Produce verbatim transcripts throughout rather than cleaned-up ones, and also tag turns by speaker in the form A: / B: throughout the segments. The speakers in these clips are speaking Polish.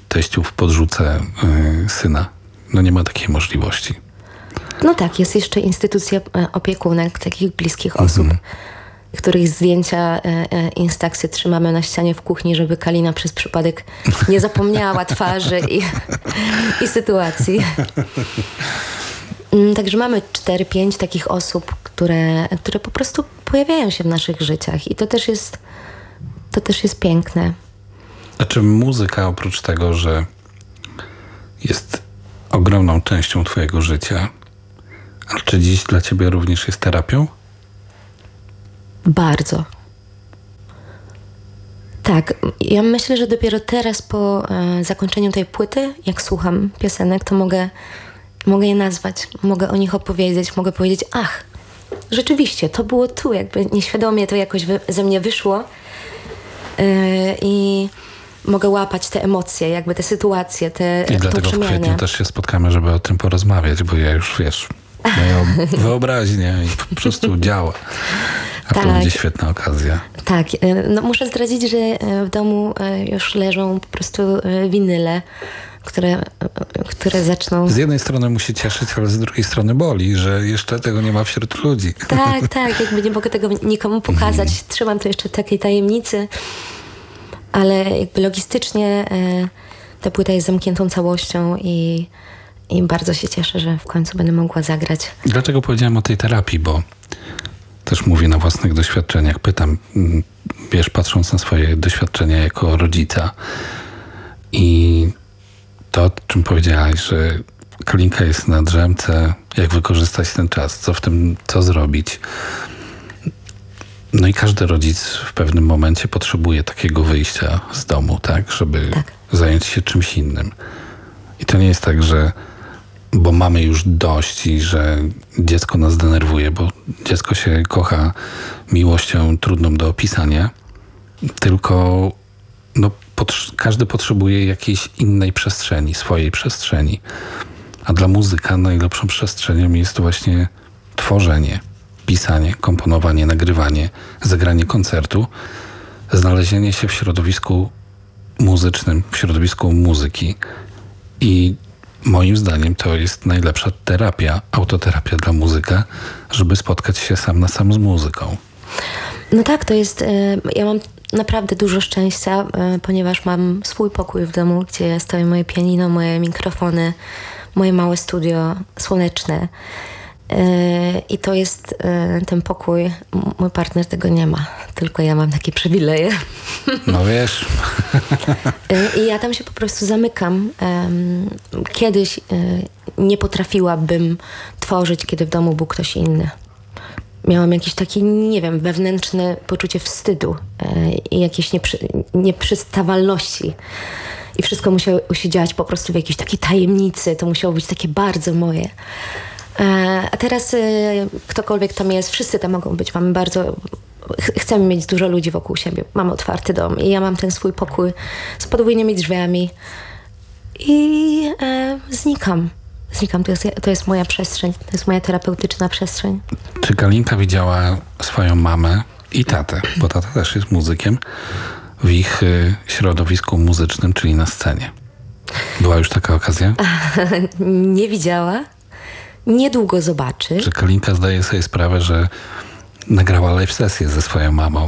A: teściów podrzucę y, syna. No nie ma takiej możliwości.
B: No tak, jest jeszcze instytucja opiekunek, takich bliskich osób, mm-hmm. których zdjęcia e, e, Instaxy trzymamy na ścianie w kuchni, żeby Kalina przez przypadek nie zapomniała twarzy i, i sytuacji. Także mamy cztery, pięć takich osób, które, które po prostu pojawiają się w naszych życiach i to też jest, to też jest piękne.
A: A czy muzyka, oprócz tego, że jest ogromną częścią twojego życia, ale czy dziś dla ciebie również jest terapią?
B: Bardzo. Tak, ja myślę, że dopiero teraz po e, zakończeniu tej płyty, jak słucham piosenek, to mogę, mogę je nazwać, mogę o nich opowiedzieć, mogę powiedzieć, ach, rzeczywiście, to było tu, jakby nieświadomie to jakoś wy, ze mnie wyszło e, i mogę łapać te emocje, jakby te sytuacje, te
A: I dlatego w kwietniu też się spotkamy, żeby o tym porozmawiać, bo ja już, wiesz, moja wyobraźnia i po prostu działa. A tak. To będzie świetna okazja.
B: Tak, no muszę zdradzić, że w domu już leżą po prostu winyle, które, które zaczną...
A: Z jednej strony musi cieszyć, ale z drugiej strony boli, że jeszcze tego nie ma wśród ludzi.
B: Tak, tak, jakby nie mogę tego nikomu pokazać. Mhm. Trzymam to jeszcze w takiej tajemnicy, ale jakby logistycznie ta płyta jest zamkniętą całością i, i bardzo się cieszę, że w końcu będę mogła zagrać.
A: Dlaczego powiedziałem o tej terapii, bo też mówię na własnych doświadczeniach, pytam, wiesz, patrząc na swoje doświadczenia jako rodzica i to, o czym powiedziałaś, że Kalinka jest na drzemce, jak wykorzystać ten czas, co w tym, co zrobić. No i każdy rodzic w pewnym momencie potrzebuje takiego wyjścia z domu, tak, żeby tak. zająć się czymś innym. I to nie jest tak, że bo mamy już dość i że dziecko nas denerwuje, bo dziecko się kocha miłością trudną do opisania, tylko no, pot- każdy potrzebuje jakiejś innej przestrzeni, swojej przestrzeni. A dla muzyka najlepszą przestrzenią jest właśnie tworzenie, pisanie, komponowanie, nagrywanie, zagranie koncertu, znalezienie się w środowisku muzycznym, w środowisku muzyki. I moim zdaniem to jest najlepsza terapia, autoterapia dla muzyka, żeby spotkać się sam na sam z muzyką.
B: No tak, to jest... Ja mam naprawdę dużo szczęścia, ponieważ mam swój pokój w domu, gdzie stoi moje pianino, moje mikrofony, moje małe studio słoneczne. I to jest ten pokój, mój partner tego nie ma, tylko ja mam takie przywileje.
A: No wiesz.
B: I ja tam się po prostu zamykam. Kiedyś nie potrafiłabym tworzyć, kiedy w domu był ktoś inny. Miałam jakieś takie, nie wiem, wewnętrzne poczucie wstydu i jakieś nieprzy, nieprzystawalności. I wszystko musiało się dziać po prostu w jakiejś takiej tajemnicy. To musiało być takie bardzo moje. A teraz ktokolwiek tam jest, wszyscy tam mogą być. Mamy bardzo... Chcemy mieć dużo ludzi wokół siebie. Mamy otwarty dom i ja mam ten swój pokój z podwójnymi drzwiami i e, znikam. Znikam. To jest, to jest moja przestrzeń. To jest moja terapeutyczna przestrzeń.
A: Czy Kalinka widziała swoją mamę i tatę, bo tata też jest muzykiem, w ich y, środowisku muzycznym, czyli na scenie? Była już taka okazja?
B: Nie widziała. Niedługo zobaczy.
A: Czy Kalinka zdaje sobie sprawę, że nagrała live sesję ze swoją mamą?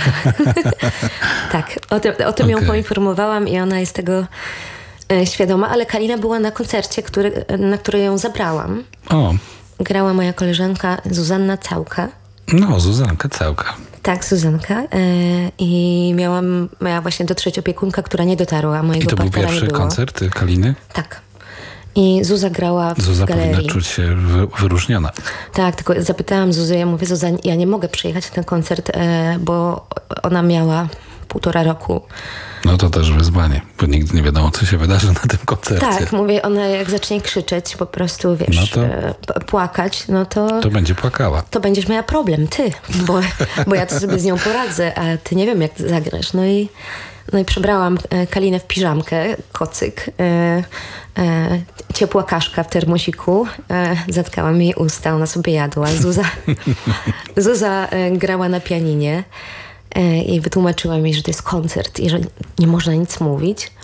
B: Tak, o tym, o tym okay. ją poinformowałam i ona jest tego e, świadoma, ale Kalina była na koncercie, który, na który ją zabrałam.
A: O.
B: Grała moja koleżanka Zuzanna Całka.
A: No, Zuzanka Całka.
B: Tak, Zuzanka. E, I miałam, miała właśnie dotrzeć opiekunka, która nie dotarła, mojego partnera nie było. I to był pierwszy
A: koncert Kaliny?
B: Tak. I Zuza grała w
A: Zuza
B: galerii.
A: Zuza powinna czuć się wy, wyróżniona.
B: Tak, tylko zapytałam Zuzę, ja mówię, Zuza, ja nie mogę przyjechać na ten koncert, e, bo ona miała półtora roku.
A: No to też wyzwanie, bo nigdy nie wiadomo, co się wydarzy na tym koncercie.
B: Tak, mówię, ona jak zacznie krzyczeć, po prostu, wiesz, no to, e, płakać, no to...
A: To będzie płakała.
B: To będziesz miała problem, ty, bo, bo ja to sobie z nią poradzę, a ty nie wiem, jak zagrasz. No i, no i przebrałam Kalinę w piżamkę, kocyk, e, e, ciepła kaszka w termosiku, e, zatkałam jej usta, ona sobie jadła. Zuza, Zuza e, grała na pianinie e, i wytłumaczyła mi, że to jest koncert i że nie można nic mówić.